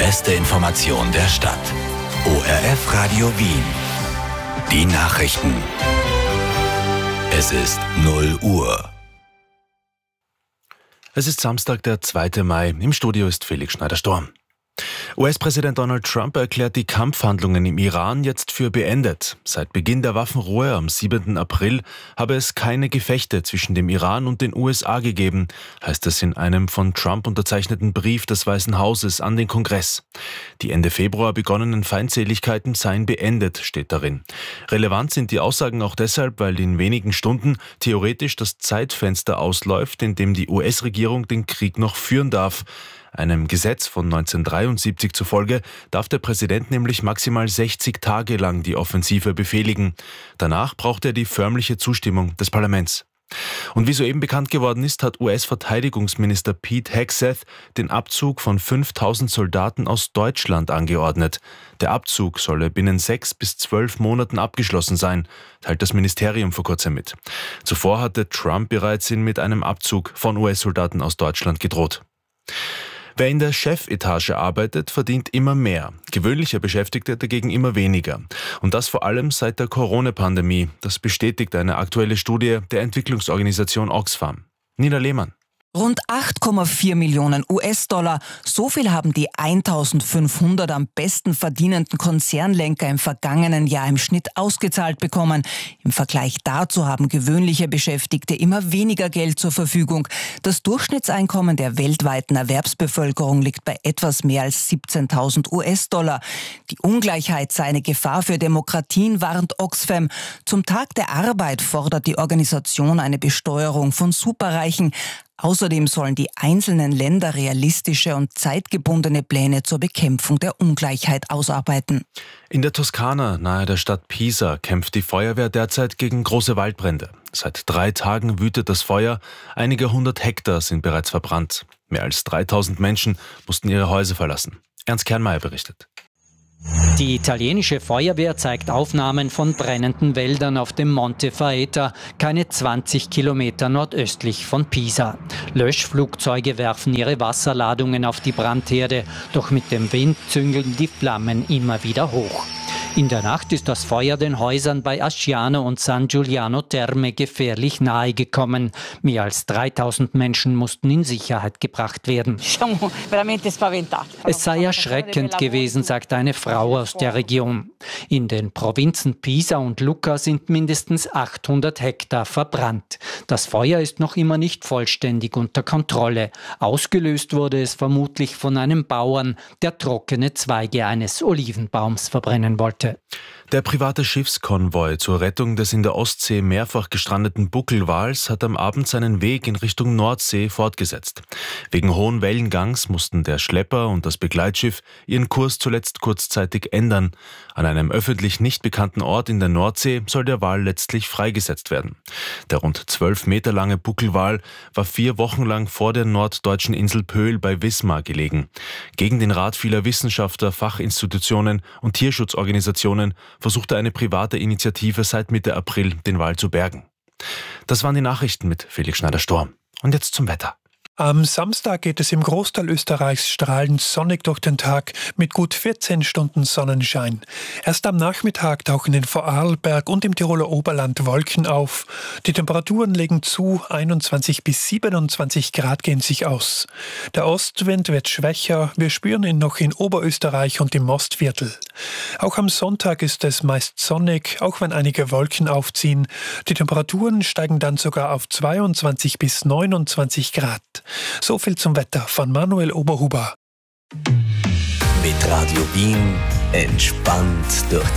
beste Information der Stadt. ORF Radio Wien. Die Nachrichten. Es ist 0 Uhr. Es ist Samstag, der 2. Mai. Im Studio ist Felix Schneider-Storm. US-Präsident Donald Trump erklärt die Kampfhandlungen im Iran jetzt für beendet. Seit Beginn der Waffenruhe am 7. April habe es keine Gefechte zwischen dem Iran und den USA gegeben, heißt es in einem von Trump unterzeichneten Brief des Weißen Hauses an den Kongress. Die Ende Februar begonnenen Feindseligkeiten seien beendet, steht darin. Relevant sind die Aussagen auch deshalb, weil in wenigen Stunden theoretisch das Zeitfenster ausläuft, in dem die US-Regierung den Krieg noch führen darf. Einem Gesetz von 1973 zufolge darf der Präsident nämlich maximal 60 Tage lang die Offensive befehligen. Danach braucht er die förmliche Zustimmung des Parlaments. Und wie soeben bekannt geworden ist, hat US-Verteidigungsminister Pete Hegseth den Abzug von 5000 Soldaten aus Deutschland angeordnet. Der Abzug solle binnen 6 bis 12 Monaten abgeschlossen sein, teilt das Ministerium vor kurzem mit. Zuvor hatte Trump bereits mit einem Abzug von US-Soldaten aus Deutschland gedroht. Wer in der Chefetage arbeitet, verdient immer mehr. Gewöhnliche Beschäftigte dagegen immer weniger. Und das vor allem seit der Corona-Pandemie. Das bestätigt eine aktuelle Studie der Entwicklungsorganisation Oxfam. Nina Lehmann. Rund 8,4 Millionen US-Dollar, so viel haben die 1500 am besten verdienenden Konzernlenker im vergangenen Jahr im Schnitt ausgezahlt bekommen. Im Vergleich dazu haben gewöhnliche Beschäftigte immer weniger Geld zur Verfügung. Das Durchschnittseinkommen der weltweiten Erwerbsbevölkerung liegt bei etwas mehr als 17.000 US-Dollar. Die Ungleichheit sei eine Gefahr für Demokratien, warnt Oxfam. Zum Tag der Arbeit fordert die Organisation eine Besteuerung von Superreichen. Außerdem sollen die einzelnen Länder realistische und zeitgebundene Pläne zur Bekämpfung der Ungleichheit ausarbeiten. In der Toskana, nahe der Stadt Pisa, kämpft die Feuerwehr derzeit gegen große Waldbrände. Seit 3 Tagen wütet das Feuer. Einige 100 Hektar sind bereits verbrannt. Mehr als 3000 Menschen mussten ihre Häuser verlassen. Ernst Kernmeier berichtet. Die italienische Feuerwehr zeigt Aufnahmen von brennenden Wäldern auf dem Monte Faeta, keine 20 Kilometer nordöstlich von Pisa. Löschflugzeuge werfen ihre Wasserladungen auf die Brandherde, doch mit dem Wind züngeln die Flammen immer wieder hoch. In der Nacht ist das Feuer den Häusern bei Asciano und San Giuliano Terme gefährlich nahe gekommen. Mehr als 3000 Menschen mussten in Sicherheit gebracht werden. Es sei erschreckend gewesen, sagt eine Frau aus der Region. In den Provinzen Pisa und Lucca sind mindestens 800 Hektar verbrannt. Das Feuer ist noch immer nicht vollständig unter Kontrolle. Ausgelöst wurde es vermutlich von einem Bauern, der trockene Zweige eines Olivenbaums verbrennen wollte. Der private Schiffskonvoi zur Rettung des in der Ostsee mehrfach gestrandeten Buckelwals hat am Abend seinen Weg in Richtung Nordsee fortgesetzt. Wegen hohen Wellengangs mussten der Schlepper und das Begleitschiff ihren Kurs zuletzt kurzzeitig ändern. An einem öffentlich nicht bekannten Ort in der Nordsee soll der Wal letztlich freigesetzt werden. Der rund 12 Meter lange Buckelwal war 4 Wochen lang vor der norddeutschen Insel Pöhl bei Wismar gelegen. Gegen den Rat vieler Wissenschaftler, Fachinstitutionen und Tierschutzorganisationen versuchte eine private Initiative seit Mitte April, den Wal zu bergen. Das waren die Nachrichten mit Felix Schneider-Storm. Und jetzt zum Wetter. Am Samstag geht es im Großteil Österreichs strahlend sonnig durch den Tag mit gut 14 Stunden Sonnenschein. Erst am Nachmittag tauchen in Vorarlberg und im Tiroler Oberland Wolken auf. Die Temperaturen legen zu, 21 bis 27 Grad gehen sich aus. Der Ostwind wird schwächer, wir spüren ihn noch in Oberösterreich und im Mostviertel. Auch am Sonntag ist es meist sonnig, auch wenn einige Wolken aufziehen. Die Temperaturen steigen dann sogar auf 22 bis 29 Grad. So viel zum Wetter von Manuel Oberhuber. Mit Radio Wien entspannt durch